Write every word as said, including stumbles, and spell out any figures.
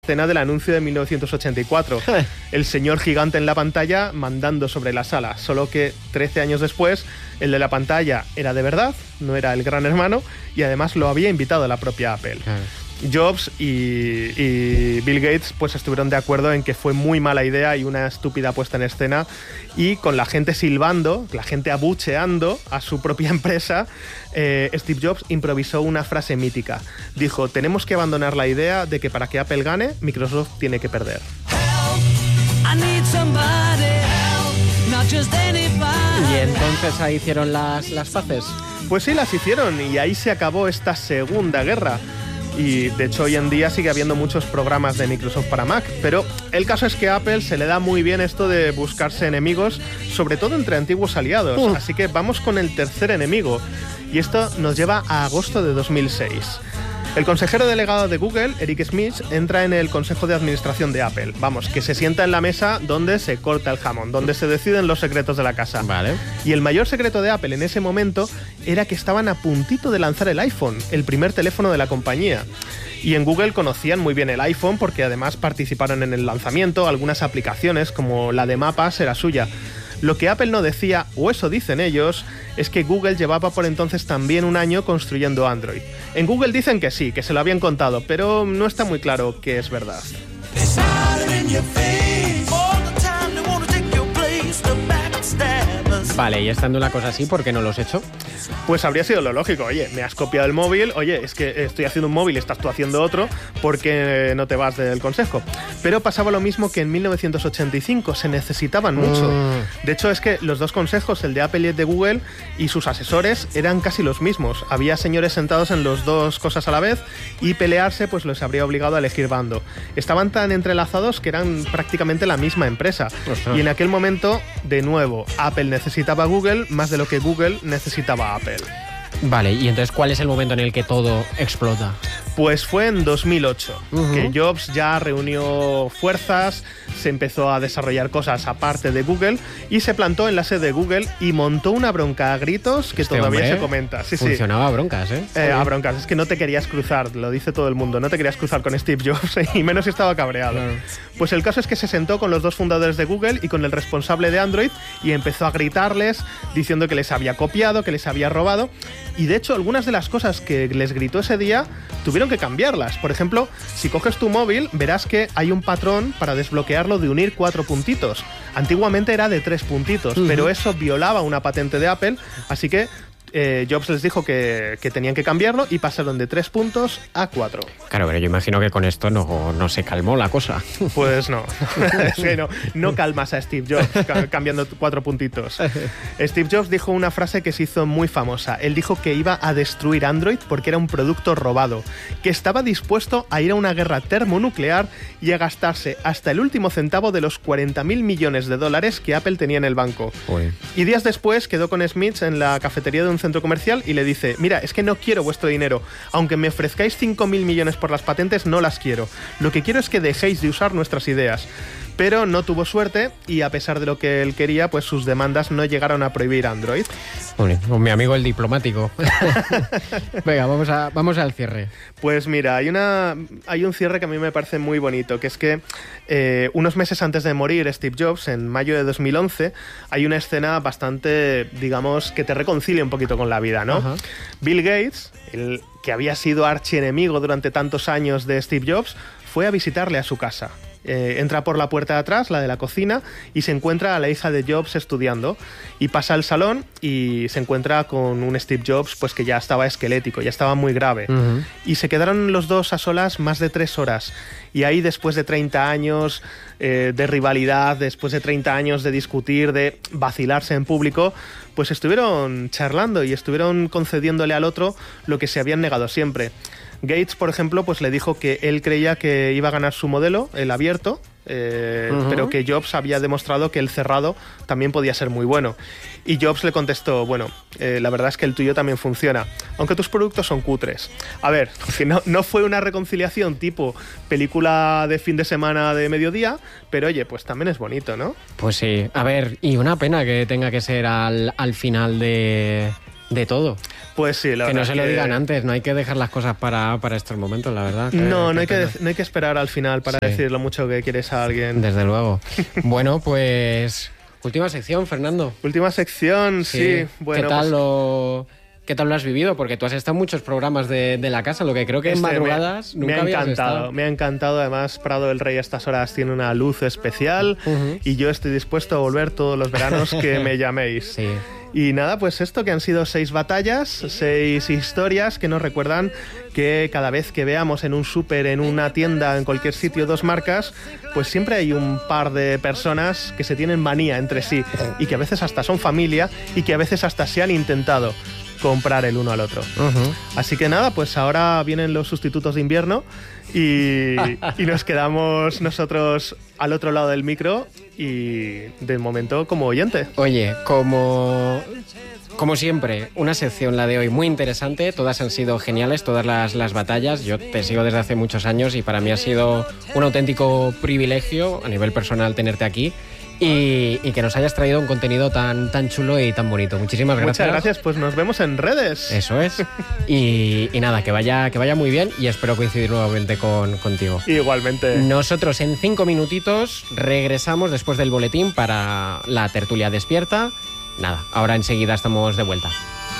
escena del anuncio de mil novecientos ochenta y cuatro. El señor gigante en la pantalla mandando sobre la sala. Solo que trece años después, el de la pantalla era de verdad, no era el gran hermano, y además lo había invitado a la propia Apple. Jobs y, y Bill Gates pues estuvieron de acuerdo en que fue muy mala idea y una estúpida puesta en escena, y con la gente silbando, la gente abucheando a su propia empresa, eh, Steve Jobs improvisó una frase mítica. Dijo: tenemos que abandonar la idea de que para que Apple gane, Microsoft tiene que perder. ¿Y entonces ahí hicieron las, las paces? Pues sí, las hicieron, y ahí se acabó esta segunda guerra. Y de hecho hoy en día sigue habiendo muchos programas de Microsoft para Mac, pero el caso es que a Apple se le da muy bien esto de buscarse enemigos, sobre todo entre antiguos aliados. Uh. Así que vamos con el tercer enemigo, y esto nos lleva a agosto de dos mil seis. El consejero delegado de Google, Eric Schmidt, entra en el consejo de administración de Apple. Vamos, que se sienta en la mesa donde se corta el jamón, donde se deciden los secretos de la casa. Vale. Y el mayor secreto de Apple en ese momento era que estaban a puntito de lanzar el iPhone, el primer teléfono de la compañía. Y en Google conocían muy bien el iPhone porque además participaron en el lanzamiento. Algunas aplicaciones, como la de Mapas, era suya. Lo que Apple no decía, o eso dicen ellos, es que Google llevaba por entonces también un año construyendo Android. En Google dicen que sí, que se lo habían contado, pero no está muy claro que es verdad. Vale, y estando una cosa así, ¿por qué no lo has hecho? Pues habría sido lo lógico. Oye, me has copiado el móvil, oye, es que estoy haciendo un móvil y estás tú haciendo otro, ¿por qué no te vas del consejo? Pero pasaba lo mismo que en mil novecientos ochenta y cinco, se necesitaban mucho. Mm. De hecho, es que los dos consejos, el de Apple y el de Google, y sus asesores eran casi los mismos. Había señores sentados en las dos cosas a la vez, y pelearse pues los habría obligado a elegir bando. Estaban tan entrelazados que eran prácticamente la misma empresa. Ostras. Y en aquel momento, de nuevo, Apple necesitaba a Google más de lo que Google necesitaba a Apple. Vale, y entonces, ¿cuál es el momento en el que todo explota? Pues fue en dos mil ocho, uh-huh. que Jobs ya reunió fuerzas, se empezó a desarrollar cosas aparte de Google y se plantó en la sede de Google y montó una bronca a gritos que este todavía se comenta. Sí, funcionaba sí. a broncas, ¿eh? eh a broncas, es que no te querías cruzar, lo dice todo el mundo, no te querías cruzar con Steve Jobs y menos si estaba cabreado. Claro. Pues el caso es que se sentó con los dos fundadores de Google y con el responsable de Android y empezó a gritarles diciendo que les había copiado, que les había robado, y de hecho algunas de las cosas que les gritó ese día tuvieron que cambiarlas. Por ejemplo, si coges tu móvil, verás que hay un patrón para desbloquearlo de unir cuatro puntitos. Antiguamente era de tres puntitos, uh-huh. pero eso violaba una patente de Apple, así que eh, Jobs les dijo que, que tenían que cambiarlo y pasaron de tres puntos a cuatro. Claro, pero yo imagino que con esto no, no se calmó la cosa. Pues no, es que no, no calmas a Steve Jobs cambiando cuatro puntitos. Steve Jobs dijo una frase que se hizo muy famosa. Él dijo que iba a destruir Android porque era un producto robado, que estaba dispuesto a ir a una guerra termonuclear y a gastarse hasta el último centavo de los cuarenta mil millones de dólares que Apple tenía en el banco. Uy. Y días después quedó con Schmidt en la cafetería de un centro comercial y le dice: mira, es que no quiero vuestro dinero, aunque me ofrezcáis cinco mil millones por las patentes, no las quiero. Lo que quiero es que dejéis de usar nuestras ideas. Pero no tuvo suerte y a pesar de lo que él quería, pues sus demandas no llegaron a prohibir Android. Bueno, con mi amigo el diplomático. Venga, vamos, a, vamos al cierre. Pues mira, hay, una, hay un cierre que a mí me parece muy bonito, que es que eh, unos meses antes de morir Steve Jobs, en mayo de dos mil once, hay una escena bastante, digamos, que te reconcilia un poquito con la vida, ¿no? Uh-huh. Bill Gates, el que había sido archienemigo durante tantos años de Steve Jobs, fue a visitarle a su casa. Eh, entra por la puerta de atrás, la de la cocina, y se encuentra a la hija de Jobs estudiando, y pasa al salón y se encuentra con un Steve Jobs pues que ya estaba esquelético, ya estaba muy grave. Uh-huh. Y se quedaron los dos a solas más de tres horas, y ahí después de treinta años eh, de rivalidad, después de treinta años de discutir, de vacilarse en público, pues estuvieron charlando y estuvieron concediéndole al otro lo que se habían negado siempre. Gates, por ejemplo, pues le dijo que él creía que iba a ganar su modelo, el abierto, eh, uh-huh. pero que Jobs había demostrado que el cerrado también podía ser muy bueno. Y Jobs le contestó: bueno, eh, la verdad es que el tuyo también funciona, aunque tus productos son cutres. A ver, que no, no fue una reconciliación tipo película de fin de semana de mediodía, pero oye, pues también es bonito, ¿no? Pues sí, a ver, y una pena que tenga que ser al, al final de... de todo. Pues sí, la que verdad. No se lo digan antes, no hay que dejar las cosas para, para estos momentos, la verdad. Que, no, no que hay que, no hay que esperar al final para sí. decir lo mucho que quieres a alguien. Desde luego. Bueno, pues... Última sección, Fernando. Última sección, sí. sí. Bueno, ¿Qué tal pues... lo...? ¿Qué tal lo has vivido? Porque tú has estado en muchos programas de, de la casa, lo que creo que este en madrugadas me, nunca me ha habías encantado, estado. Me ha encantado, además Prado del Rey a estas horas tiene una luz especial uh-huh. y yo estoy dispuesto a volver todos los veranos que me llaméis. Sí. Y nada, pues esto que han sido seis batallas, seis historias que nos recuerdan que cada vez que veamos en un súper, en una tienda, en cualquier sitio, dos marcas, pues siempre hay un par de personas que se tienen manía entre sí y que a veces hasta son familia y que a veces hasta se han intentado comprar el uno al otro. Uh-huh. Así que nada, pues ahora vienen los sustitutos de invierno y, y nos quedamos nosotros al otro lado del micro y de momento como oyente. Oye, como, como siempre, una sección la de hoy muy interesante, todas han sido geniales, todas las, las batallas, yo te sigo desde hace muchos años y para mí ha sido un auténtico privilegio a nivel personal tenerte aquí. Y, y que nos hayas traído un contenido tan, tan chulo y tan bonito. Muchísimas gracias. Muchas gracias, pues nos vemos en redes. Eso es. Y, y nada, que vaya, que vaya muy bien y espero coincidir nuevamente con, contigo. Igualmente. Nosotros en cinco minutitos regresamos después del boletín para la tertulia despierta. Nada, ahora enseguida estamos de vuelta.